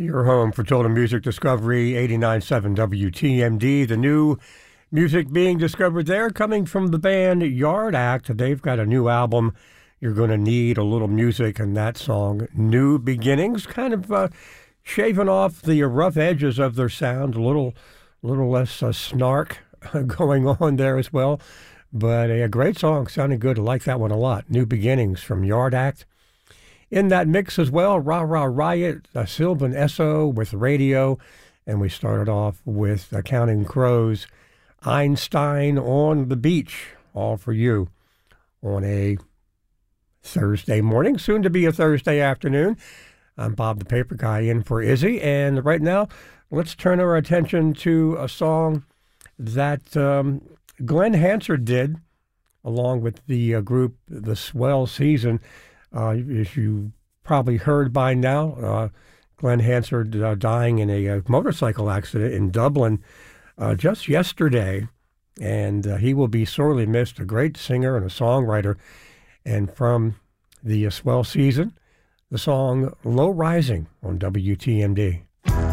Your home for Total Music Discovery, 89.7 WTMD. The new music being discovered there coming from the band Yard Act. They've got a new album, You're Gonna Need a Little Music, and that song, New Beginnings, kind of shaving off the rough edges of their sound, a little less snark going on there as well. But a great song, sounded good. I like that one a lot. New Beginnings from Yard Act. In that mix as well, Rah Rah Riot, Sylvan Esso with Radio, and we started off with Counting Crows, Einstein on the Beach, all for you on a Thursday morning, soon to be a Thursday afternoon. I'm Bob the Paper Guy in for Izzy, and right now let's turn our attention to a song that Glenn Hansard did along with the group The Swell Season. As you probably heard by now, Glenn Hansard dying in a motorcycle accident in Dublin just yesterday, and he will be sorely missed, a great singer and a songwriter. And from the Swell Season, the song Low Rising on WTMD.